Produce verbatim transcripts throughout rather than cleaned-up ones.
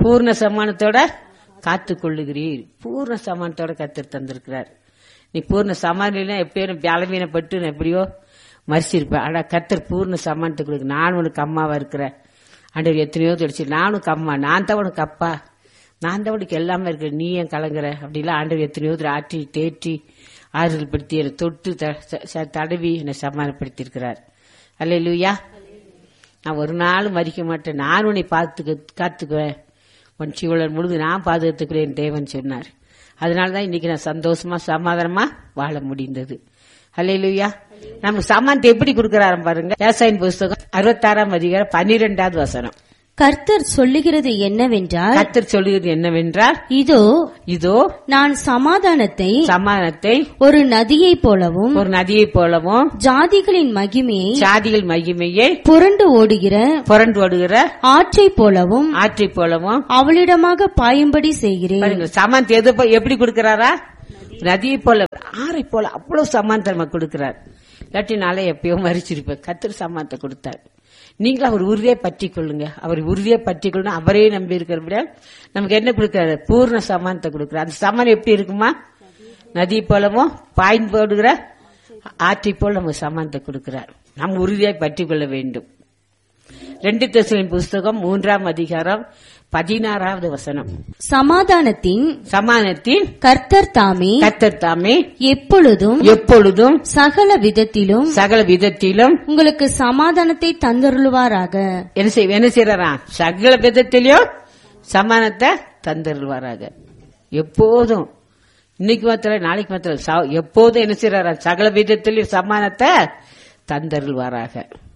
பூர்ண சமானத்தோட காத்து கொள்ளுகிறீர். பூர்ண சமானத்தோட கத்தர் தந்திருக்கிறார். நீ பூர்ண சமானில எப்பயும் பலவீனப்பட்டு எப்படியோ மறிச்சிருப்பேன். ஆனா கத்தர் பூர்ண சமானத்தை கொடுக்கு. நான் உனக்கு அம்மாவா இருக்கிறேன். ஆண்டவர் எத்தனையோ தெரிச்சு, நான் உனக்கு அம்மா, நான் தான் உனக்கு அப்பா, நான் தான் உனக்கு எல்லாமே இருக்கிற, நீ ஏன் கலங்குற அப்படிலாம் ஆண்டவர் எத்தனையோ ஆற்றி தேற்றி ஆறுதல் படுத்தி என்னை தொட்டு தடவி என்னை சமாதானப்படுத்தி இருக்கிறார். அல்லேலூயா. நான் ஒரு நாளும் மறிக்க மாட்டேன், நான் உன்னை பார்த்து காத்துக்குவேன், உன் சீவலன் முழுது நான் பாதுகாத்துக்கிறேன் தேவன் சொன்னார். அதனாலதான் இன்னைக்கு நான் சந்தோஷமா சமாதானமா வாழ முடிந்தது. அல்லேலூயா. நமக்கு சமானத்தை எப்படி கொடுக்கிறாரு பாருங்க. ஏசாயின் புஸ்தகம் அறுபத்தாறாம் அதிகாரம் பன்னிரெண்டாவது வசனம். கர்த்தர் சொல்லுகிறது என்னவென்றால் கர்த்தர் சொல்லுகிறது என்னவென்றால் இதோ இதோ நான் சமாதானத்தை சமாதானத்தை ஒரு நதியை போலவும் ஒரு நதியை போலவும் ஜாதிகளின் மகிமையை ஜாதிகள் மகிமையை புரண்டு ஓடுகிற புரண்டு ஓடுகிற ஆற்றை போலவும் ஆற்றை போலவும் அவளிடமாக பாயும்படி செய்கிறேன். சமானத்தை எது எப்படி கொடுக்கிறாரா? நதியை போல ஆறை போல அவ்வளவு சமானத்தை கொடுக்கிறார். இல்லாட்டி நாளே எப்பயோ மறிச்சிருப்பேன். கர்த்தர் சமானத்தை கொடுத்தார். நீங்களும் அவர் உறுதியை பற்றி கொள்ளுங்க. அவர் உறுதியை பற்றி கொள்ளணும். அவரே நம்பி இருக்கிற நமக்கு என்ன கொடுக்கிறாரு? பூர்ண சமானத்தை கொடுக்கிறார். அந்த சமானம் எப்படி இருக்குமா? நதி போலவும் பாய்ந்து போடுகிற ஆற்றை போல நமக்கு சமானத்தை கொடுக்கிறார். நம்ம உறுதியை பற்றி கொள்ள வேண்டும். ரெண்டு தெசலோனிக்கேயர் புஸ்தகம் மூன்றாம் அதிகாரம் பதினாறாவது வசனம். சமாதானத்தின் சமாதானத்தின் கர்த்தர் தாமே கர்த்தர் தாமே எப்பொழுதும் எப்பொழுதும் சகல விதத்திலும் சகல விதத்திலும் உங்களுக்கு சமாதானத்தை தந்தருள்வாராக. என்ன செய் என்ன செய்யறா? சகல விதத்திலும் சமாதானத்தை தந்தருள்வாராக. எப்போதும், இன்னைக்கு மாத்திரம் நாளைக்கு மாத்திரம் எப்போதும் என்ன செய்யறா? சகல விதத்திலும் சமாதானத்தை தந்தருள்வாராக.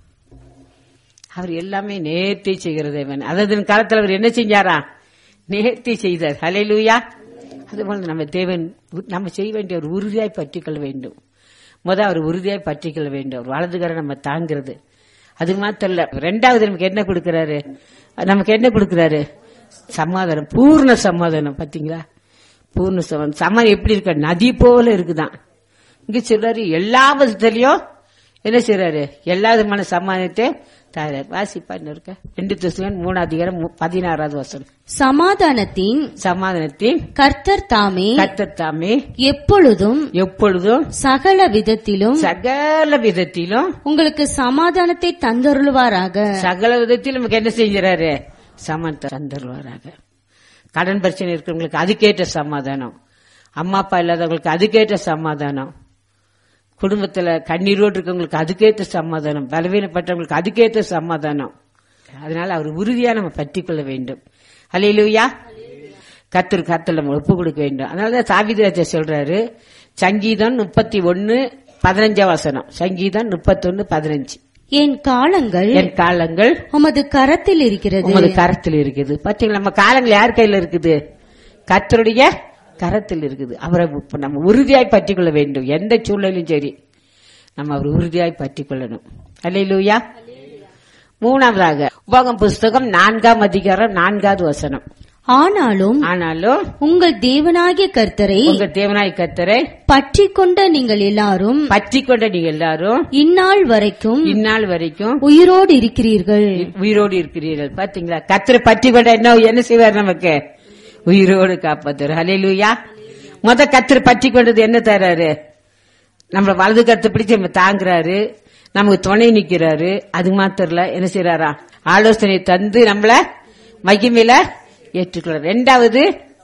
அவர் எல்லாமே நேர்த்தி செய்கிற தேவன். அதாவது காலத்தில் அவர் என்ன செஞ்சாரா? நேர்த்தி செய்தார். ஹல்லேலூயா. அதுபோல நம்ம தேவன் நம்ம செய்ய வேண்டிய ஒரு உறுதியாய் பற்றிக்கொள்ள வேண்டும். முதல் அவர் உறுதியாய் பற்றிக்கொள்ள வேண்டும். ஒரு வலதுகரை நம்ம தாங்கிறது அது மாத்திரம் இல்ல. ரெண்டாவது நமக்கு என்ன கொடுக்கிறாரு? நமக்கு என்ன கொடுக்கிறாரு? சமாதானம், பூர்ண சமாதானம். பாத்தீங்களா? பூர்ண சமாதானம். சமாதானம் எப்படி இருக்க? நதி போல இருக்குதான். இங்க சொல்றாரு எல்லா விதத்திலையும் என்ன செய்யறாரு? எல்லா விதமான சமாதானத்தை வாசிப்பா இருக்க. ரெண்டு தெசலோனிக்கேயர் மூணாவது அதிகாரம் பதினாறாவது வசனம். சமாதானத்தின் சமாதானத்தின் கர்த்தர் தாமே கர்த்தர் தாமே எப்பொழுதும் எப்பொழுதும் சகல விதத்திலும் சகல விதத்திலும் உங்களுக்கு சமாதானத்தை தந்தருள்வாராக. சகல விதத்திலும் நமக்கு என்ன செஞ்சாரு? சமாதானத்தை தந்தருள்வாராக. கடன் பிரச்சனை இருக்கிறவங்களுக்கு அதுக்கேற்ற சமாதானம், அம்மா அப்பா இல்லாதவங்களுக்கு அதுக்கேற்ற சமாதானம், குடும்பத்துல கண்ணீரோடு இருக்கவங்களுக்கு அதுக்கேற்ற சமாதானம், பலவீனப்பட்டவங்களுக்கு அதுக்கேற்ற சமாதானம். அதனால அவர் உறுதியா நம்ம பற்றி கொள்ள வேண்டும். அல்லேலூயா. கர்த்தர் கர்த்தர் நம்ம ஒப்பு கொடுக்க வேண்டும். அதனாலதான் தாவீது சொல்றாரு, சங்கீதம் முப்பத்தி ஒன்னு பதினஞ்சாம் வசனம். சங்கீதம் முப்பத்தி ஒன்னு பதினஞ்சு. என் காலங்கள் என் காலங்கள் உமது கரத்தில் இருக்கிறது. உமது கரத்தில் இருக்குது. பாத்தீங்களா? நம்ம காலங்கள் யார் கையில இருக்குது? கர்த்தருடைய கரத்தில் இருக்குது. அவரை நம்ம உறுதியாய் பற்றி கொள்ள வேண்டும். எந்த சூழ்நிலையும் சரி நம்ம அவர் உறுதியாய் பற்றி கொள்ளணும். அல்லேலூயா. மூணாவதாக உபாகமம் புஸ்தகம் நான்காம் அதிகாரம் நான்காவது வசனம். ஆனாலும் ஆனாலும் உங்கள் தேவனாகிய கர்த்தரை உங்கள் தேவனாகிய கர்த்தரை பற்றி கொண்ட நீங்கள் எல்லாரும் பற்றி கொண்ட நீங்கள் எல்லாரும் இந்நாள் வரைக்கும் இந்நாள் வரைக்கும் உயிரோடு இருக்கிறீர்கள். உயிரோடு இருக்கிறீர்கள். பாத்தீங்களா? கர்த்தரை பற்றி கொண்ட என்ன என்ன செய்வார்? நமக்கு உயிரோடு காப்பாத்துறாரு. ஹல்லேலூயா. முத கர்த்தர் பற்றி கொண்டது என்ன தர்றாரு? நம்மள வலது கருத்தை பிடிச்சு நம்ம தாங்குறாரு, நமக்கு துணை நிக்கிறாரு. அது மாத்திரல என்ன செய்யறாரா? ஆலோசனை தந்து நம்மள மகிமையில ஏற்றுக்கிறார். ரெண்டாவது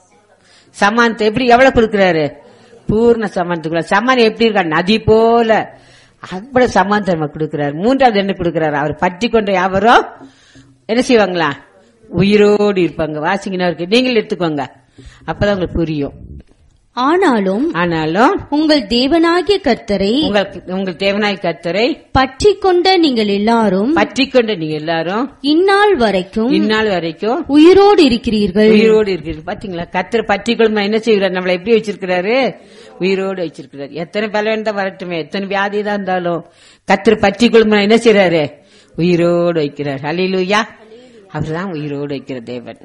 சமானத்தை எப்படி எவ்வளவு கொடுக்கிறாரு? பூர்ண சமானத்துக்குள்ள. சமானம் எப்படி இருக்கா? நதி போல அவ்வளவு சமானத்தை நம்ம கொடுக்கிறாரு. மூன்றாவது என்ன கொடுக்கிறாரு? அவர் பற்றி கொண்ட யாவரும் என்ன செய்வாங்களா? உயிரோடு இருப்பாங்க. வாசிங்கன்னா இருக்கு, நீங்கள் எடுத்துக்கோங்க, அப்பதான் உங்களுக்கு புரியும். ஆனாலும் ஆனாலும் உங்கள் தேவனாகிய கர்த்தரை உங்கள் தேவனாகிய கர்த்தரை பற்றி கொண்ட நீங்கள் எல்லாரும் பற்றி கொண்ட நீங்க எல்லாரும் இந்நாள் வரைக்கும் இந்நாள் வரைக்கும் உயிரோடு இருக்கிறீர்கள். உயிரோடு இருக்கிறீர்கள். பாத்தீங்களா? கர்த்தர் பற்றி கொள்ளுமா என்ன செய்கிறார்? நம்மளை எப்படி வச்சிருக்கிறாரு? உயிரோடு வச்சிருக்கிறார். எத்தனை பலவீனம் தான் வரட்டுமே, எத்தனை வியாதி தான் இருந்தாலும் கர்த்தர் பற்றி கொள்ளுமா என்ன செய்யறாரு? உயிரோடு வைக்கிறார். அல்லேலூயா. அவர்தான் உயிரோடு வைக்கிற தேவன்.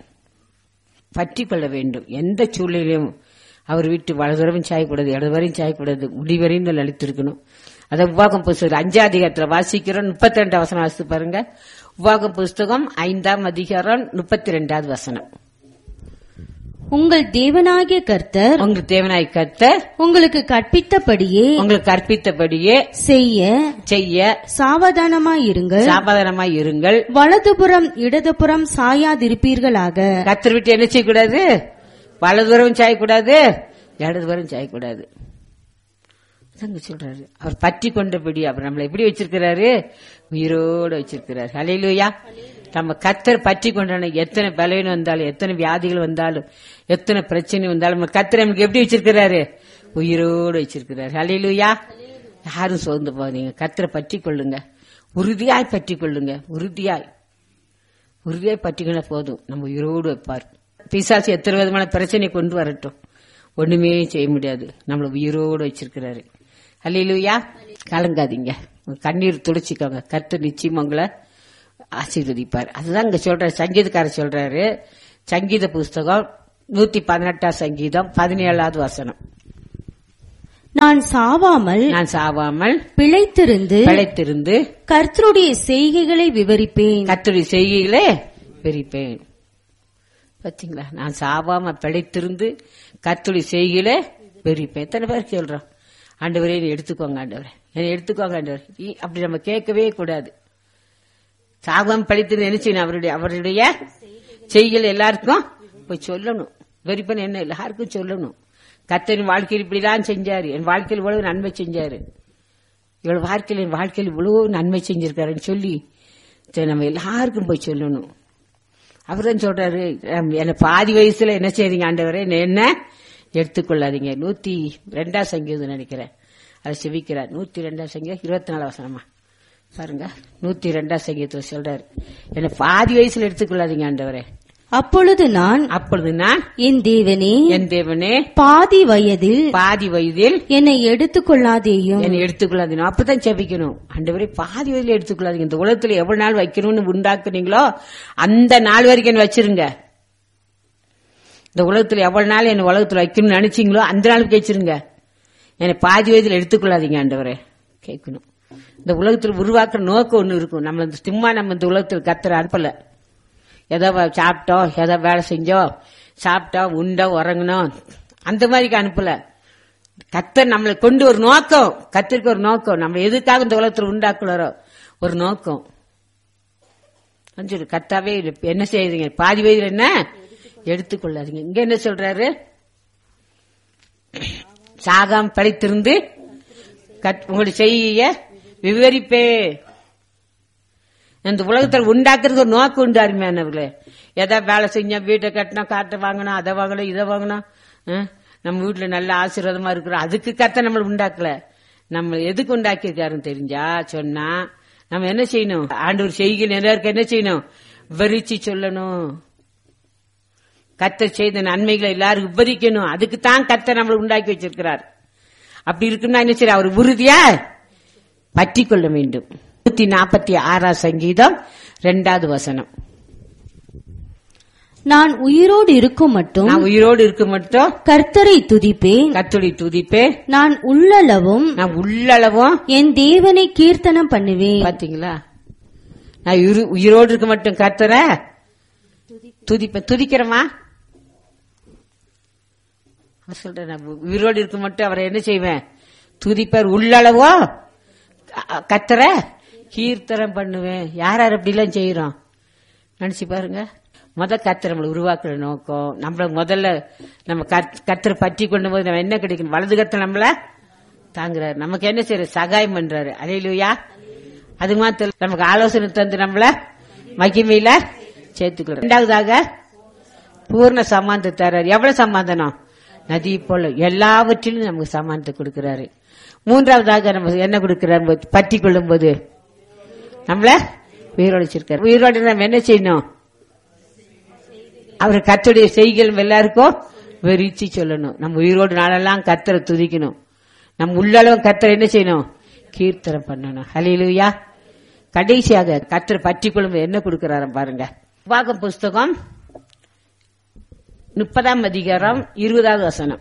பற்றி கொள்ள வேண்டும். எந்த சூழ்நிலையும் அவர் வீட்டு வலதுவரையும் சாயக்கூடாது, இடதுவரையும் சாயக்கூடாது, முடிவரையும் அழித்திருக்கணும். அதை உபாகம் புஸ்தகம் அஞ்சாம் அதிகாரத்தில் வாசிக்கிறோம். முப்பத்தி ரெண்டாம் வசனம் வாசித்து பாருங்க. உபாகம் புஸ்தகம் ஐந்தாம் அதிகாரம் முப்பத்தி ரெண்டாவது வசனம். உங்கள் தேவனாகிய கர்த்தர் உங்கள் தேவனாய் கர்த்தர் உங்களுக்கு கற்பித்தபடியே உங்களுக்கு கற்பித்தபடியே செய்ய செய்ய சாவதானமாயிருங்கள். சாவதானமாய் இருங்கள். வலதுபுறம் இடதுபுறம் சாயாதிருப்பீர்களாக. கர்த்தர் விட்டு என்ன செய்யக்கூடாது? வலதுபுறம் சாயக்கூடாது, இடதுபுறம் சாயக்கூடாது சொல்றாரு. அவர் பற்றி கொண்டபடி அவர் நம்மளை எப்படி வச்சிருக்கிறாரு? உயிரோடு வச்சிருக்கிறார். ஹல்லேலூயா. நம்ம கர்த்தர் பற்றி கொண்டான எத்தனை பலவீனம் வந்தாலும், எத்தனை வியாதிகள் வந்தாலும், எத்தனை பிரச்சனை வந்தாலும், நம்ம கர்த்தர் நமக்கு எப்படி வச்சிருக்கிறாரு? உயிரோடு வச்சிருக்கிறாரு. ஹல்லேலூயா. யாரும் சோர்ந்து போறீங்க, கர்த்தரை பற்றி கொள்ளுங்க, உறுதியாய் பற்றி கொள்ளுங்க. உறுதியாய் உறுதியாய் பற்றிக்கொள்ள போதும், நம்ம உயிரோடு வைப்பார். பிசாசு எத்தனை விதமான பிரச்சனை கொண்டு வரட்டும், ஒண்ணுமே செய்ய முடியாது. நம்மள உயிரோடு வச்சிருக்கிறாரு. ஹல்லேலூயா. கலங்காதீங்க, கண்ணீர் துடைச்சிக்கோங்க. கர்த்தர் நிச்சயம் உங்களை ஆசீர்வதிப்பார். அதுதான் இங்க சொல்ற சங்கீதக்காரர் சொல்றாரு. சங்கீத புஸ்தகம் நூத்தி பதினெட்டாம் சங்கீதம் பதினேழாவது வசனம். நான் சாவாமல் நான் சாவாமல் பிழைத்திருந்து பிழைத்திருந்து கர்த்தருடைய செய்கைகளை விவரிப்பேன். கர்த்தருடைய செய்கைகளே விவரிப்பேன். பாத்தீங்களா? நான் சாவாம பிழைத்திருந்து கர்த்தருடைய செய்கைகளே விவரிப்பேன். எத்தனை பேர் சொல்றோம், ஆண்டவரே என்னை எடுத்துக்கோங்க, ஆண்டவரே என்னை எடுத்துக்கோங்க ஆண்டவர். அப்படி நம்ம கேட்கவே கூடாது. சாகாம பிழைத்திருந்து என்ன செய்யணும்? அவருடைய அவருடைய செய்கைகள் எல்லாருக்கும் போய் சொல்லணும். வெறிப்பன் என்ன எல்லாருக்கும் சொல்லணும். கர்த்தரின் வாழ்க்கையில் இப்படிலாம் செஞ்சாரு, என் வாழ்க்கையில் இவ்வளவு நன்மை செஞ்சாரு, இவ்வளவு வாழ்க்கையில் என் வாழ்க்கையில் இவ்வளவு நன்மை செஞ்சிருக்காருன்னு சொல்லி நம்ம எல்லாருக்கும் போய் சொல்லணும். அவர்தான் சொல்றாரு, என்ன பாதி வயசுல என்ன செய்றீங்க ஆண்டவரே, என்ன எடுத்துக்கொள்ளாதீங்க. நூத்தி ரெண்டாம் சங்கீதம் நினைக்கிறேன், அதை செவிக்கிறார். நூத்தி ரெண்டாம் சங்கீதம் இருபத்தி நாலு வசனமா பாருங்க. நூத்தி ரெண்டாம் சங்கீதத்தை சொல்றாரு, என்ன பாதி வயசுல எடுத்துக்கொள்ளாதீங்க ஆண்டவரே. அப்பொழுது நான் அப்பொழுது நான் என் தேவனே என் தேவனே பாதி வயதில் பாதி வயதில் என்னை எடுத்துக்கொள்ளாதேயும் என்னை எடுத்துக்கொள்ளாதீங்க. அப்பதான் செபிக்கணும், ஆண்டவரே பாதி வயதில் எடுத்துக்கொள்ளாதீங்க. இந்த உலகத்துல எவ்வளவு நாள் வைக்கணும்னு உண்டாக்குனீங்களோ அந்த நாள் வரைக்கும் என்ன வச்சிருங்க. இந்த உலகத்துல எவ்வளவு நாள் என்ன உலகத்துல வைக்கணும்னு நினைச்சீங்களோ அந்த நாளுக்கு வச்சிருங்க. என்னை பாதி வயதில் எடுத்துக்கொள்ளாதீங்க ஆண்டவரே கேட்கணும். இந்த உலகத்தில் உருவாக்குற நோக்கம் ஒண்ணு இருக்கும். நம்ம சும்மா நம்ம இந்த உலகத்தில் கர்த்தரை அனுப்பல. ஏதோ சாப்பிட்டோம், ஏதோ வேலை செஞ்சோம், சாப்பிட்டோம், உண்டோம், உறங்கணும், அந்த மாதிரிக்கு அனுப்பல. கர்த்தர் நம்மளை கொண்டு ஒரு நோக்கம், கர்த்தருக்கு ஒரு நோக்கம், நம்ம எதுக்காக இந்த உலகத்தில் உண்டாக்குறாரோ ஒரு நோக்கம். கர்த்தாவே என்ன செய்யுறீங்க, பாதி வயதில் என்ன எடுத்துக்கொள்ளாதீங்க. இங்க என்ன சொல்றாரு, சாகாம பிழைத்திருந்து உங்களுடைய செய்ய விவரிப்பே. இந்த உலகத்தில் உண்டாக்குறது ஒரு நோக்கம் உண்டு அருமையானவர்களே. ஏதாவது வேலை செஞ்சோம், வீட்டை கட்டினோம், காட்டை வாங்கணும், அதை வாங்கணும், இதை வாங்கணும், நம்ம வீட்டுல நல்ல ஆசீர்வாதமா இருக்கிறோம், அதுக்கு கர்த்தர் நம்மள உண்டாக்கல. நம்ம எதுக்கு உண்டாக்கியிருக்காருன்னு தெரிஞ்சா சொன்னா நம்ம என்ன செய்யணும், ஆண்டவர் செய்கையில் எல்லாருக்கும் என்ன செய்யணும், விவரிச்சு சொல்லணும். கர்த்தர் செய்த நன்மைகளை எல்லாரும் விவரிக்கணும். அதுக்கு தான் கர்த்தர் நம்மளை உண்டாக்கி வச்சிருக்கிறார். அப்படி இருக்குன்னா என்ன செய்ய, அவர் உறுதியா பற்றி கொள்ள வேண்டும். நூத்தி நாற்பத்தி ஆறாம் சங்கீதம் இரண்டாவது வசனம். நான் உயிரோடு இருக்கும் மட்டும் நான் உயிரோடு இருக்க மட்டும் கர்த்தரை துதிப்பேன், கர்த்தரை துதிப்பேன். நான் உள்ளளவும் நான் உள்ளளவும் என் தேவனை கீர்த்தனம் பண்ணுவேன். பாத்தீங்களா, நான் உயிரோடு இருக்க மட்டும் கர்த்தரை துதிப்பேன். துதிக்கிறமா சொல்றேன், நான் உயிரோடு இருக்க மட்டும் அவரை என்ன செய்வேன், துதிப்பார். உள்ளளவோ கர்த்தரை கீர்த்தனம் பண்ணுவேன். யார் யார் அப்படி எல்லாம் செய்யறோம் நினைச்சு பாருங்க. முத கர்த்தர் நம்மளை உருவாக்குற நோக்கம், நம்மள முதல்ல நம்ம கர்த்தரை பற்றி கொண்டு போது நம்ம என்ன கிடைக்கணும், வலது கர்த்தர் நம்மள தாங்குறாரு, நமக்கு என்ன செய்யற சகாயம் பண்றாரு. அல்லேலூயா. அது மாத்திரம் நமக்கு ஆலோசனை தந்து நம்மள மகிமையில சேர்த்துக்கிறோம். இரண்டாவதாக பூர்ண சமாதானம் தர்றாரு. எவ்வளவு சமாதானம், நதி போல எல்லாவற்றிலும் நமக்கு சமாதானத்தை கொடுக்கிறாரு. மூன்றாவதாக நம்ம என்ன கொடுக்கிறார், பற்றி கொள்ளும் போது நம்மள உயிரோடு வச்சிருக்காரு. உயிரோடு நம்ம என்ன செய்யணும், அவர் கர்த்தருடைய செய்கைகள் எல்லாருக்கும் விரிச்சு சொல்லணும். நம்ம உயிரோடு நாளெல்லாம் கர்த்தரை துதிக்கணும். நம்ம உள்ளளவும் கர்த்தரை என்ன செய்யணும், கீர்த்தனம் பண்ணணும். ஹல்லேலூயா. கடைசியாக கர்த்தரை பற்றி கொள்ளும் என்ன கொடுக்கிறாரு பாருங்க. உபாகம் புஸ்தகம் முப்பதாம் அதிகாரம் இருபதாவது வசனம்.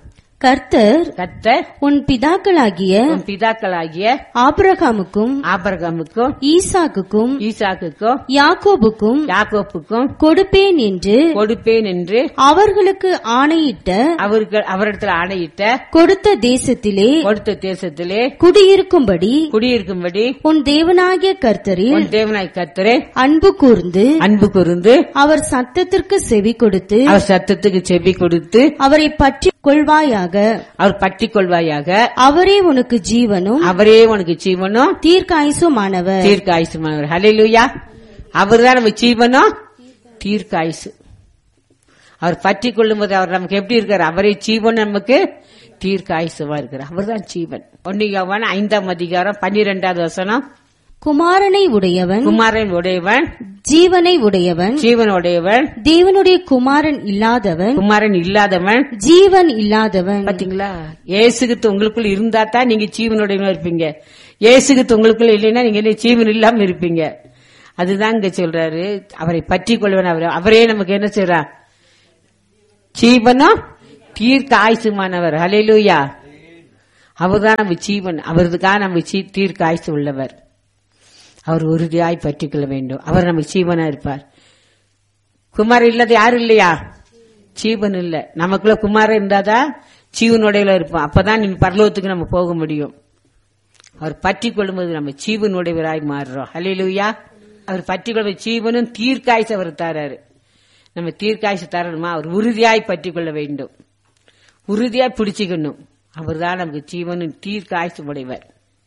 கர்த்தர் கர்த்தர் உன் பிதாக்களாகிய உன் பிதாக்களாகிய ஆபிரகாமுக்கும் ஆபிரகாமுக்கும் ஈசாக்குக்கும் ஈசாக்குக்கும் யாக்கோபுக்கும் யாக்கோப்புக்கும் கொடுப்பேன் என்று கொடுப்பேன் என்று அவர்களுக்கு ஆணையிட்ட அவர்கள் அவரிடத்தில் ஆணையிட்ட கொடுத்த தேசத்திலே கொடுத்த தேசத்திலே குடியிருக்கும்படி குடியிருக்கும்படி உன் தேவனாகிய கர்த்தரில் உன் தேவனாய் கர்த்தரே அன்பு கூர்ந்து அன்பு கூர்ந்து அவர் சத்தத்திற்கு செவி கொடுத்து அவர் சத்தத்துக்கு செவி கொடுத்து அவரை பற்றி கொள்வாயாக. அவர் பற்றி கொள்வாயாக. அவரே உனக்கு ஜீவனும் அவரே உனக்கு ஜீவனும் தீர்க்காயுசுமானவர். தீர்க்காயுசுமானவர். ஹல்லேலூயா. அவர்தான் நம்ம ஜீவனும் தீர்க்காயுசு. அவர் பற்றி கொள்ளும் போது அவர் நமக்கு எப்படி இருக்கார்? அவரே ஜீவன், நமக்கு தீர்க்காயுசுவா இருக்கிறார். அவர்தான் ஜீவன். ஒன்னு யோவான் ஐந்தாம் அதிகாரம் பன்னிரெண்டாவது வசனம். குமாரனை உடையவன் குமாரன் உடையவன் ஜீவனை உடையவன் ஜீவன் உடையவன் தேவனுடைய குமாரன் இல்லாதவன் குமாரன் இல்லாதவன் ஜீவன் இல்லாதவன். பாத்தீங்களா? இயேசுகிறிஸ்து உங்களுக்குள்ள இருந்தா தான் நீங்க ஜீவனுடையவனா இருப்பீங்க. இயேசுகிறிஸ்து உங்களுக்குள்ள இல்லைன்னா நீங்க ஜீவன் இல்லாம இருப்பீங்க. அதுதான் இங்க சொல்றாரு. அவரை பற்றி கொள்வன் அவர். அவரே நமக்கு என்ன செய்றார்? ஜீவனும் தீர்க்க ஆயுசுமானவர். ஹல்லேலூயா. அவர்தான் நம்ம ஜீவன். அவருக்காக நம்ம தீர்க்க ஆயுசு உள்ளவர். அவர் உறுதியாய் பற்றி கொள்ள வேண்டும். அவர் நமக்கு ஜீவனா இருப்பார். குமாரன் இல்லாத யாரும் இல்லையா? ஜீவன் இல்ல. நமக்குள்ள குமாரன் இருந்தாதான் ஜீவனுடையில இருப்போம். அப்பதான் நீ பரலோகத்துக்கு நம்ம போக முடியும். அவர் பற்றி கொள்ளும்போது நம்ம ஜீவனுடையவராய் மாறுறோம். ஹல்லேலூயா. அவர் பற்றி கொள்வது ஜீவனும் தீர்க்காய்ச்சி அவர் தராரு. நம்ம தீர்க்காய்ச்சி தரணுமா? அவர் உறுதியாய் பற்றி கொள்ள வேண்டும். உறுதியாய் பிடிச்சிக்கணும். அவர் தான் நமக்கு ஜீவனும் தீர்க்காய்ச்சி உடையவர்.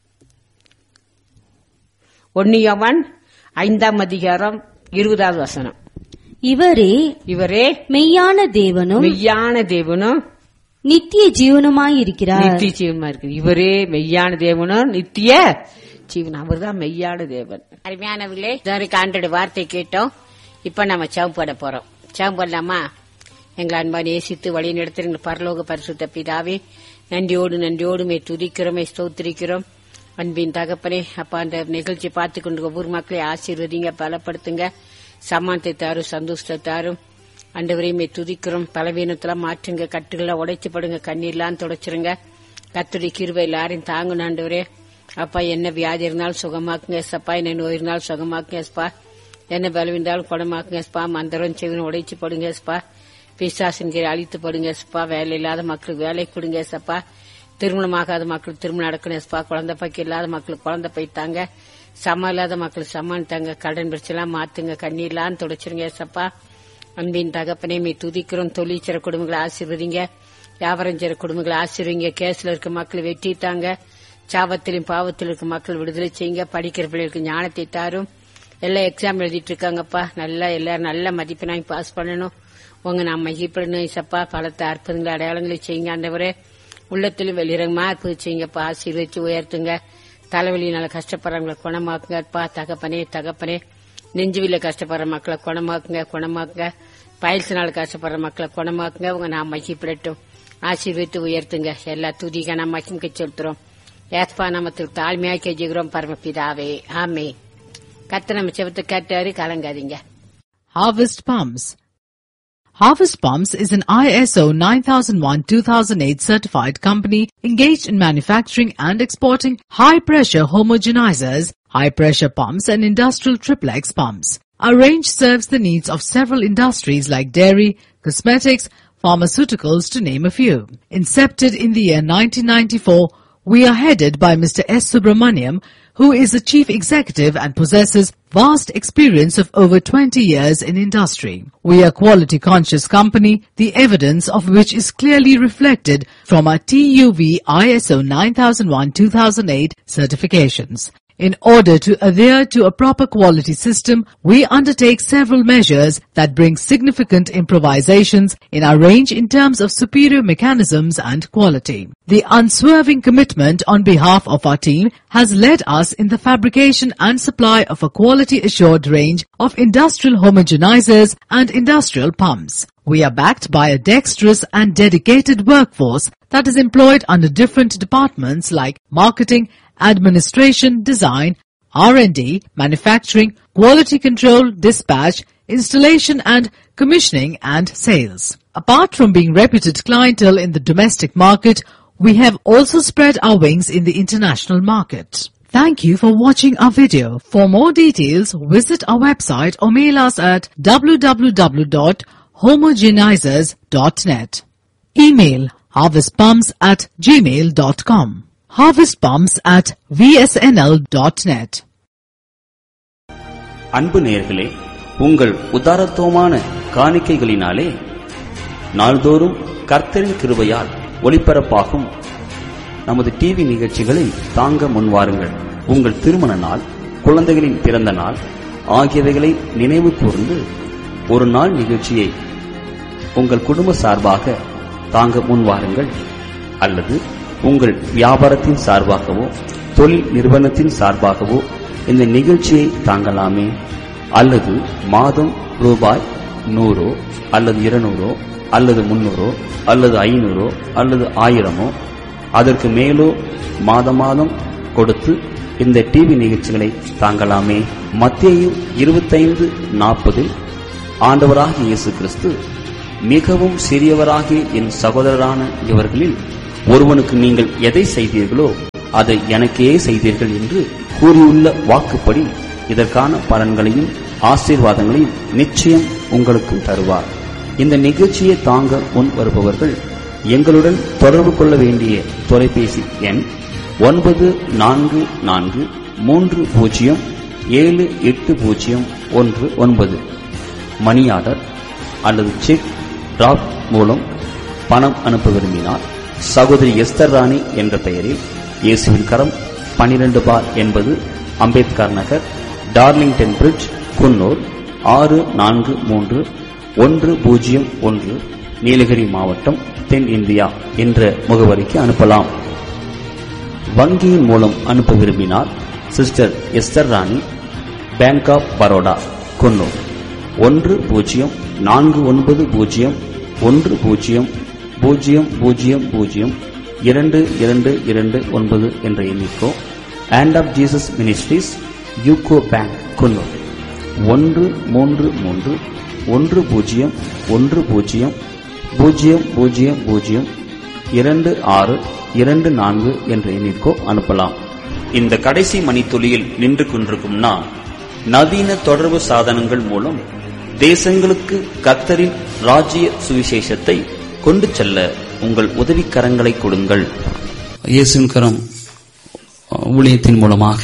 ஒன்னு யோவான் ஐந்தாம் அதிகாரம் இருபதாவது வசனம். இவரே இவரே மெய்யான தேவனும் மெய்யான தேவனும் நித்திய ஜீவனுமாயிருக்கிறார். நித்திய ஜீவனுமா இருக்கு. இவரே மெய்யான தேவனும் நித்திய ஜீவன். அவர் தான் மெய்யான தேவன். அருமையானவர்களே, இதுவரைக்கும் ஆண்டோட வார்த்தை கேட்டோம். இப்ப நம்ம ஜெபம் பண்ண போறோம். ஜெபம் பண்ணலாமா? எங்களை அன்பா நேசித்து வழி நடத்துகிற பரலோக பரிசுத்த பிதாவே, நன்றியோடு நன்றியோடு துதிக்கிறோம், ஸ்தோத்திரிக்கிறோம். அன்பின் தகப்பனே, அப்பா அந்த நிகழ்ச்சி பார்த்து கொண்டு ஒவ்வொரு மக்களையும் ஆசீர்வதிங்க, பலப்படுத்துங்க, சமானத்தை தாரும், சந்தோஷத்தை தாரும். ஆண்டவரையுமே துதிக்கிறோம். பலவீனத்தெல்லாம் மாற்றுங்க, கட்டுகளை உடைச்சு படுங்க, கண்ணீர்லாம் தொடச்சிருங்க. கர்த்தருடைய கிருபை எல்லாரையும் தாங்கணும் ஆண்டவரே. அப்பா என்ன வியாதி இருந்தாலும் சுகமாக்குங்க சப்பா, என்ன நோய் இருந்தாலும் சுகமாக்குங்க ஸ்பா, என்ன பலவீனாலும் குணமாக்குங்க ஸ்பா. மந்திரம் செவினும் உடைச்சு படுங்க ஸ்பா. பிசாசின் கீழ் அழித்து படுங்க ஸ்பா. வேலை இல்லாத மக்களுக்கு வேலை கொடுங்க சப்பா. திருமணமாகாத மக்களுக்கு திருமணம் நடக்கணும் ஸ்பா. குழந்தை பைக்கு இல்லாத மக்களுக்கு குழந்தை பைத்தாங்க. சமம் இல்லாத மக்களுக்கு சமான் தாங்க. கடன் பிரச்சனை மாத்துங்க, கண்ணீர்லாம் தொடச்சிருங்க சப்பா. அன்பின் தகப்பனே மீ துதிக்கிறோம். தொழிற்சிற குடும்பங்களை ஆசீர்வதிங்க, வியாபாரம் செய்ற குடும்பங்களை ஆசீர்வதிங்க. கேஸ்ல இருக்க மக்கள் வெற்றி தாங்க. சாபத்திலும் பாவத்தில் இருக்க மக்கள் விடுதலை செய்யுங்க. படிக்கிற பிள்ளைகளுக்கு ஞானத்தை தாரும். எல்லாம் எக்ஸாம் எழுதிட்டு இருக்காங்கப்பா. நல்லா எல்லாரும் நல்ல மதிப்பெண்ணாய் பாஸ் பண்ணணும். உங்க நான் மகிப்படணும் சப்பா. பலத்தை அற்புதங்களை அடையாளங்களை செய்யுங்க ஆண்டவரே. உள்ளத்திலும் வெளியிறங்கமா அற்புதம் செய்யுங்கப்பா. ஆசீர்வதிச்சு உயர்த்துங்க. தலைவலியினால கஷ்டப்படுறவங்களை குணமாக்குங்கப்பா. தகப்பனே தகப்பனே, நெஞ்சுவில கஷ்டப்படுற மக்களை குணமாக்குங்க குணமாக்குங்க. பயிற்சினால கஷ்டப்படுற மக்களை குணமாக்குங்க. உங்க நான் மகிப்படட்டும். ஆசீர்வதித்து உயர்த்துங்க. எல்லா துதிக நாம் மகிமுக செலுத்துறோம். ஏஸ்பா நாமத்தில் தாழ்மையாக கெஞ்சுகிறோம் பரமபிதாவே, ஆமே. கர்த்தர் நம்ம செபத்தை கேட்டாரு, கலங்காதீங்க. Harvest Palms. Harvest Palms is an I S O nine thousand one two thousand eight certified company engaged in manufacturing and exporting high-pressure homogenizers, high-pressure pumps and industrial triplex pumps. Our range serves the needs of several industries like dairy, cosmetics, pharmaceuticals to name a few. Incepted in the year nineteen ninety-four, we are headed by Mister S. Subramaniam, who is the chief executive and possesses vast experience of over twenty years in industry. We are a quality conscious company, the evidence of which is clearly reflected from our T U V I S O nine thousand one two thousand eight certifications. In order to adhere to a proper quality system, we undertake several measures that bring significant improvisations in our range in terms of superior mechanisms and quality. The unswerving commitment on behalf of our team has led us in the fabrication and supply of a quality-assured range of industrial homogenizers and industrial pumps. We are backed by a dexterous and dedicated workforce that is employed under different departments like marketing, administration, design, R and D, manufacturing, quality control, dispatch, installation and commissioning and sales. Apart from being reputed clientele in the domestic market, we have also spread our wings in the international market. Thank you for watching our video. For more details, visit our website or mail us at w w w dot homogenizers dot net. Email harvestpumps at gmail dot com. harvestpumps at v s n l dot net. அன்பு நேயர்களே, உங்கள் உதாரத்துவமான காணிக்கைகளினாலே நாள்தோறும் கர்த்தரின் கிருபையால் ஒளிபரப்பாகும் நமது TV நிகழ்ச்சிகளை தாங்க முன்வாருங்கள். உங்கள் திருமண நாள், குழந்தைகளின் பிறந்த நாள் ஆகியவைகளை நினைவு கூர்ந்து ஒரு நாள் நிகழ்ச்சியை உங்கள் குடும்ப சார்பாக தாங்க முன்வாருங்கள். அல்லது உங்கள் வியாபாரத்தின் சார்பாகவோ தொழில் நிறுவனத்தின் சார்பாகவோ இந்த நிகழ்ச்சியை தாங்கலாமே. அல்லது மாதம் ரூபாய் நூறோ அல்லது இருநூறோ அல்லது முன்னூறோ அல்லது ஐநூறோ அல்லது ஆயிரமோ அதற்கு மேலோ மாத மாதம் கொடுத்து இந்த டிவி நிகழ்ச்சிகளை தாங்கலாமே. மத்தேயு இருபத்தைந்து நாற்பதில் ஆண்டவராகிய இயேசு கிறிஸ்து, மிகவும் சிறியவராகிய என் சகோதரரான இவர்களில் ஒருவனுக்கு நீங்கள் எதை செய்தீர்களோ அதை எனக்கே செய்தீர்கள் என்று கூறியுள்ள வாக்குப்படி இதற்கான பலன்களையும் ஆசீர்வாதங்களையும் நிச்சயம் உங்களுக்கு தருவார். இந்த நிகழ்ச்சியை தாங்க முன் வருபவர்கள் எங்களுடன் தொடர்பு கொள்ள வேண்டிய தொலைபேசி எண் ஒன்பது நான்கு நான்கு மூன்று பூஜ்ஜியம் ஏழு எட்டு பூஜ்ஜியம் ஒன்று ஒன்பது. மணி ஆர்டர் அல்லது செக் டிராப் மூலம் பணம் அனுப்ப விரும்பினால் சகோதரி எஸ்தர் ராணி என்ற பெயரில் இயேசுவின் கரம் பனிரெண்டு பார் என்பது அம்பேத்கர் நகர், டார்லிங்டன் பிரிட்ஜ், குன்னூர் ஆறு நான்கு மூன்று ஒன்று பூஜ்ஜியம் ஒன்று, நீலகிரி மாவட்டம், தென் இந்தியா என்ற முகவரிக்கு அனுப்பலாம். வங்கியின் மூலம் அனுப்ப விரும்பினால் sister Esther Rani, bank of Baroda, Coonoor ஒன்று பூஜ்ஜியம் நான்கு ஒன்பது பூஜ்ஜியம் ஒன்று பூஜ்ஜியம் பூஜ்ஜியம் பூஜ்ஜியம் பூஜ்ஜியம் இரண்டு இரண்டு இரண்டு ஒன்பது என்ற எண்ணிக்கோ, hand of Jesus ministries, UCO bank, Coonoor ஒன்று மூன்று மூன்று ஒன்று பூஜ்ஜியம் ஒன்று பூஜ்ஜியம் பூஜ்ஜியம் பூஜ்ஜியம் பூஜ்ஜியம் இரண்டு ஆறு இரண்டு நான்கு என்ற எண்ணிற்கோ அனுப்பலாம். இந்த கடைசி மணித்துளியில் நின்று கொண்டிருக்கும் நான், நவீன தொடர்பு சாதனங்கள் மூலம் தேசங்களுக்கு கர்த்தரின் ராஜ்ய சுவிசேஷத்தை கொண்டு செல்ல உங்கள் உதவிக்கரங்களை கொடுங்கள். இயேசுவின் கரம் ஊழியத்தின் மூலமாக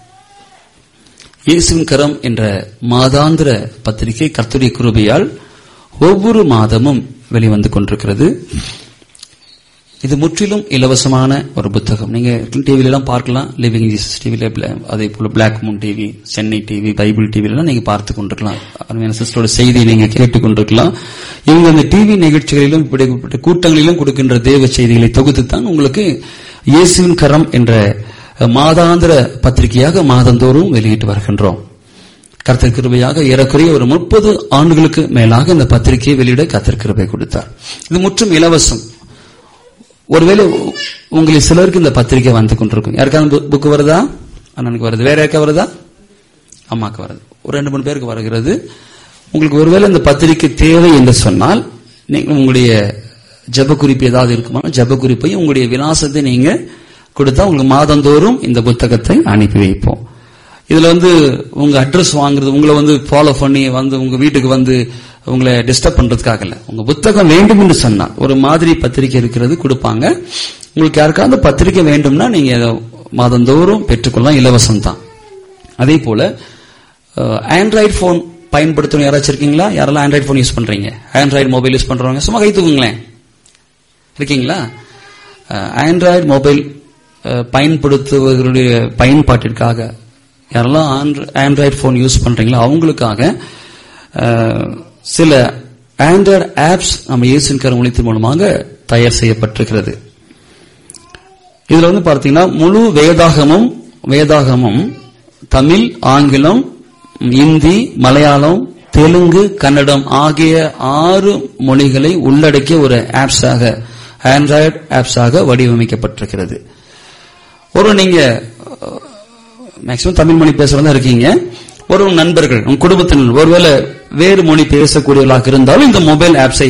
இயேசுவின் கரம் என்ற மாதாந்திர பத்திரிகை கர்த்தருடைய கிருபையால் ஒவ்வொரு மாதமும் வெளிவந்து கொண்டிருக்கிறது. இது முற்றிலும் இலவசமான ஒரு புத்தகம். நீங்க டிவில எல்லாம் பார்க்கலாம், லிவிங் ஜீசஸ் டிவில, அதே போல black Moon TV, Chennai TV, Bible TV எல்லாம் நீங்க பார்த்து கொண்டிருக்கலாம். அருமையான சிஸ்டரோட செய்தியை நீங்க கேட்டுக் கொண்டிருக்கலாம். இவங்க அந்த டிவி நிகழ்ச்சிகளிலும் இப்படிப்பட்ட கூட்டங்களிலும் கொடுக்கின்ற தேவ செய்திகளை தொகுத்துத்தான் உங்களுக்கு இயேசுவின் கரம் என்ற மாதாந்திர பத்திரிகையாக மாதந்தோறும் வெளியிட்டு வருகின்றோம். கர்த்தர் கிருபையாக ஏறக்குறைய ஒரு முப்பது ஆண்டுகளுக்கு மேலாக இந்த பத்திரிகையை வெளியிட கர்த்தர் கிருபை கொடுத்தார். இது முற்றும் இலவசம். ஒருவேளை உங்களில் சிலருக்கு இந்த பத்திரிகை வந்து கொண்டிருக்கும். யாருக்காவது புக்கு வருதா? அண்ணனுக்கு வருது. வேற யாருக்கா வருதா? அம்மாக்கு வருது. ஒரு ரெண்டு மூணு பேருக்கு வருகிறது. உங்களுக்கு ஒருவேளை இந்த பத்திரிகை தேவை என்று சொன்னால், நீங்க உங்களுடைய ஜப குறிப்பு ஏதாவது இருக்குமா, ஜப குறிப்பையும் உங்களுடைய விலாசத்தை நீங்க கொடுத்தா உங்களுக்கு மாதந்தோறும் இந்த புத்தகத்தை அனுப்பி வைப்போம். இதுல வந்து உங்க அட்ரஸ் வாங்குறது, உங்களை வந்து ஃபாலோ பண்ணி வந்து உங்க வீட்டுக்கு வந்து உங்களை டிஸ்டர்ப் பண்றதுக்காக இல்ல. உங்க புத்தகம் வேண்டும் என்று சொன்னா ஒரு மாதிரி பத்திரிகை இருக்கிறது கொடுப்பாங்க. உங்களுக்கு யாருக்காவது பத்திரிகை வேண்டும்னா நீங்க மாதந்தோறும் பெற்றுக்கொள்ளலாம், இலவசம் தான். அதே போல ஆண்ட்ராய்டு போன் பயன்படுத்தணும் யாராச்சும் இருக்கீங்களா? யாரெல்லாம் ஆண்ட்ராய்டு போன் யூஸ் பண்றீங்க? ஆண்ட்ராய்டு மொபைல் யூஸ் பண்றவங்க சும்மா கை தூக்குங்களேன். இருக்கீங்களா? ஆண்ட்ராய்டு மொபைல் பயன்படுத்துவதற்குரிய பயன்பாட்டிற்காக யாரெல்லாம் ஆண்ட்ராய்டு போன் யூஸ் பண்றீங்களோ அவங்களுக்காக சில ஆண்ட்ராய்டு ஆப்ஸ் நம்ம இயேசுவின் கரம் ஊழியத்தின் மூலமாக தயார் செய்யப்பட்டிருக்கிறது. இதுல வந்து பார்த்தீங்கன்னா முழு வேதாகமும் வேதாகமும் தமிழ், ஆங்கிலம், இந்தி, மலையாளம், தெலுங்கு, கன்னடம் ஆகிய ஆறு மொழிகளை உள்ளடக்கிய ஒரு ஆப்ஸாக, ஆண்ட்ராய்டு ஆப்ஸாக வடிவமைக்கப்பட்டிருக்கிறது. ஒரு நீங்க மேக்சிமம் தமிழ் மொழி பேசுறதா இருக்கீங்க, ஒரு நண்பர்கள், உங்க குடும்பத்தினர் ஒருவேளை வேறு மொழி பேசக்கூடியவர்களாக இருந்தாலும் இந்த மொபைல் ஆப்ஸை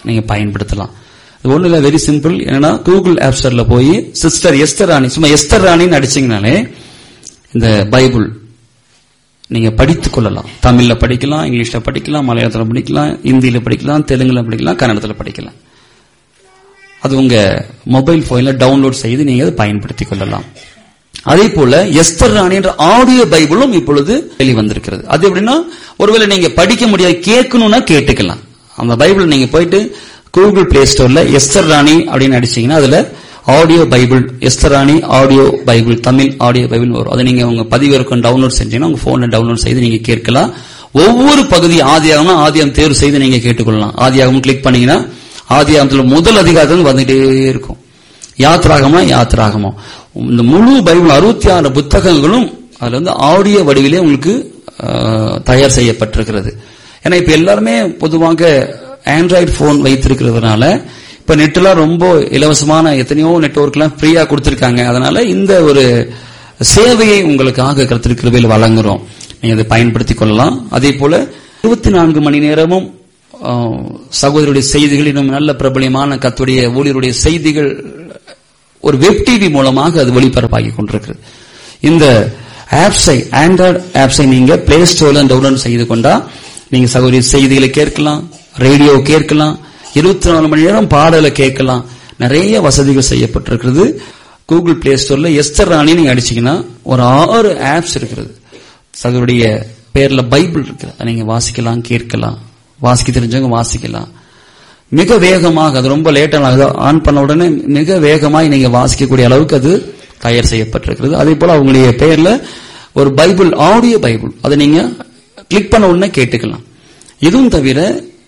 நீங்க பயன்படுத்தலாம். இது ஒண்ணு இல்ல, வெரி சிம்பிள். என்னன்னா கூகுள் ஆப் ஸ்டோர்ல போய் சிஸ்டர் எஸ்தர் ராணி, சும்மா எஸ்தர் ராணின்னு அடிச்சீங்கனாலே இந்த பைபிள் நீங்க படித்துக் கொள்ளலாம். தமிழ்ல படிக்கலாம், இங்கிலீஷ்ல படிக்கலாம், மலையாளத்துல படிக்கலாம், இந்தியில படிக்கலாம், தெலுங்குல படிக்கலாம், கன்னடத்துல படிக்கலாம். அது உங்க மொபைல் போன்ல டவுன்லோட் செய்து நீங்க அதை பயன்படுத்திக் கொள்ளலாம். அதே போல எஸ்தர் ராணி என்ற ஆடியோ பைபிளும் இப்பொழுது வெளிவந்திருக்கிறது. அது எப்படின்னா, ஒருவேளை நீங்க படிக்க முடியாது, கேட்கணும்னா கேட்டுக்கலாம். அந்த பைபிள் நீங்க போயிட்டு கூகுள் பிளே ஸ்டோர்ல எஸ்தர் ராணி அப்படின்னு அடிச்சீங்கன்னா அதுல ஆடியோ பைபிள், எஸ்தர் ராணி audio Bible, Tamil audio Bible வரும். அதை நீங்க உங்க பதிவிறக்கம் டவுன்லோட் செஞ்சீங்கன்னா உங்க போன்ல டவுன்லோட் செய்து நீங்க கேட்கலாம். ஒவ்வொரு பகுதி ஆதியாகம்னா ஆதியாகம் தேர்வு செய்து நீங்க கேட்டுக்கொள்ளலாம். ஆதியாகம் கிளிக் பண்ணீங்கன்னா ஆதியாகத்துல முதல் அதிகாரத்தில் வந்துட்டே இருக்கும். யாத்ராகமா யாத்ராகமா இந்த முழு பைபிள் அறுபத்தி ஆறு புத்தகங்களும் அதுல வந்து ஆடியோ வடிவிலே உங்களுக்கு தயார் செய்யப்பட்டிருக்கிறது. ஏன்னா இப்ப எல்லாருமே பொதுவாக ஆண்ட்ராய்டு போன் வைத்திருக்கிறதுனால இப்ப நெட்லாம் ரொம்ப இலவசமான எத்தனையோ நெட்வொர்க் எல்லாம் ஃப்ரீயா கொடுத்திருக்காங்க. அதனால இந்த ஒரு சேவையை உங்களுக்காக கர்த்தர் கிருபையில் வழங்குறோம். நீங்க அதை பயன்படுத்திக் கொள்ளலாம். அதே போல இருபத்தி நான்கு மணி நேரமும் சகோதரருடைய செய்திகள், இன்னும் நல்ல பிரபலியமான கர்த்தருடைய ஊழியருடைய செய்திகள் ஒரு வெப் டிவி மூலமாக அது ஒளிபரப்பாகி கொண்டிருக்கிறது. இந்த ஆப்ஸை, ஆண்ட்ராய்டு ஆப்ஸை நீங்க பிளே ஸ்டோர்ல டவுன்லோட் செய்து கொண்டா நீங்க சகோதரி செய்திகளை கேட்கலாம், ரேடியோ கேட்கலாம், இருபத்தி நாலு மணி நேரம் பாடலை கேட்கலாம். நிறைய வசதிகள் செய்யப்பட்டிருக்கிறது. கூகுள் பிளே ஸ்டோர்ல எஸ்தர் ராணி நீங்க அடிச்சீங்கன்னா ஒரு ஆறு ஆப்ஸ் இருக்கிறது. சகோதரிய பேர்ல பைபிள் இருக்கு, அதை நீங்க வாசிக்கலாம், கேட்கலாம். வாசிக்க தெரிஞ்சவங்க வாசிக்கலாம். மிக வேகமாக, அது ரொம்ப லேட்டாக ஆன் பண்ண உடனே மிக வேகமாக நீங்க வாசிக்கக்கூடிய அளவுக்கு அது தயார் செய்யப்பட்டிருக்கிறது. அதே போல அவங்களுடைய பெயர்ல ஒரு பைபிள், ஆடியோ பைபிள், அதை நீங்க கிளிக் பண்ண உடனே கேட்டுக்கலாம். இதுவும் தவிர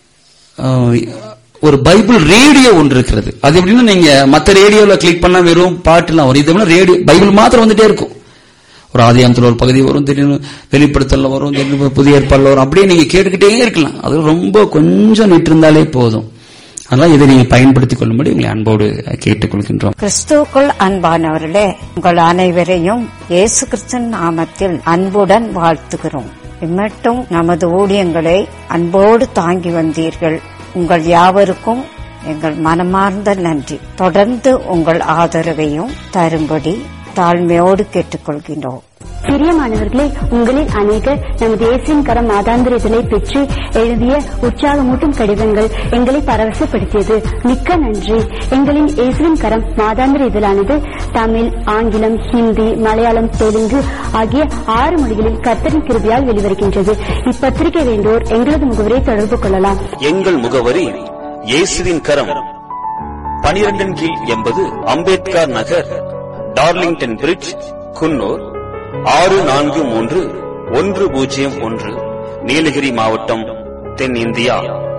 ஒரு பைபிள் ரேடியோ ஒன்று இருக்கிறது. அது எப்படின்னா, நீங்க மற்ற ரேடியோல கிளிக் பண்ணா வெறும் பாட்டுலாம் வரும். இது ரேடியோ பைபிள் மாத்திரம் வந்துட்டே இருக்கும். ஒரு ஆதியாகமத்துல ஒரு பகுதி வரும், திடீர்னு வெளிப்படுத்தல வரும், திடீர்னு புதிய ஏற்பாடுல வரும். அப்படியே நீங்க கேட்டுக்கிட்டே இருக்கலாம். அது ரொம்ப கொஞ்சம் நிட்டு இருந்தாலே போதும். அதனால இதை நீங்க பயன்படுத்திக் கொள்ளும்படி உங்களை அன்போடு கேட்டுக்கொள்கின்றோம். கிறிஸ்துவுக்குள் அன்பானவர்களே, உங்கள் அனைவரையும் இயேசு கிறிஸ்துவின் நாமத்தில் அன்புடன் வாழ்த்துகிறோம். இம்மட்டும் நமது ஊழியங்களை அன்போடு தாங்கி வந்தீர்கள். உங்கள் யாவருக்கும் எங்கள் மனமார்ந்த நன்றி. தொடர்ந்து உங்கள் ஆதரவையும் தரும்படி தாழ்மையோடு கேட்டுக்கொள்கின்றோம். பிரியமானவர்களே, உங்களில் அநேகர் நமது இயேசுவின் கரம் மாதாந்திர இதழை பெற்று எழுதிய உற்சாகமூட்டும் கடிதங்கள் எங்களை பரவசப்படுத்தியது. மிக்க நன்றி. எங்களின் இயேசுவின் கரம் மாதாந்திர இதழானது தமிழ், ஆங்கிலம், ஹிந்தி, மலையாளம், தெலுங்கு ஆகிய ஆறு மொழிகளில் கர்த்தரின் கிருபையால் வெளிவருகின்றது. இப்பத்திரிகை வேண்டோர் எங்களது முகவரை தொடர்பு கொள்ளலாம். எங்கள் முகவரி இயேசுவின் கரம், பனிரெண்டின் கீழ் எண்பது அம்பேத்கர் நகர், டார்லிங்டன் பிரிட்ஜ், குன்னூர் ஆறு நான்கு மூன்று ஒன்று பூஜ்ஜியம் ஒன்று, நீலகிரி மாவட்டம், தென்னிந்தியா.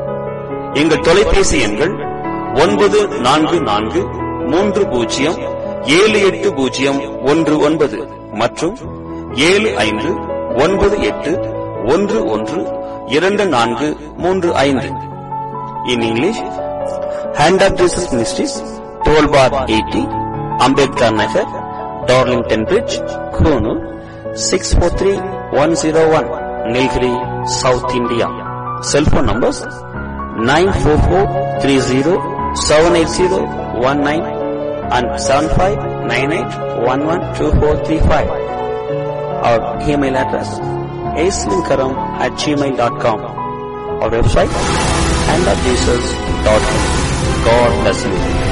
எங்கள் தொலைபேசி எண்கள் ஒன்பது நான்கு நான்கு மூன்று பூஜ்ஜியம் ஏழு எட்டு பூஜ்ஜியம் ஒன்று ஒன்பது மற்றும் ஏழு ஐந்து ஒன்பது எட்டு ஒன்று ஒன்று இரண்டு நான்கு மூன்று ஐந்து. In English, hand of Jesus ministries, twelve bar eighty, Ambedkar Nagar, Darlington bridge, Coonoor six four three one zero one, Nilgiri, south India. Cellphone numbers nine four four three zero seven eight zero one nine and seven five nine eight one one two four three five. Our email address aislinkaram at gmail dot com. Our website and at jesus dot com. God bless you.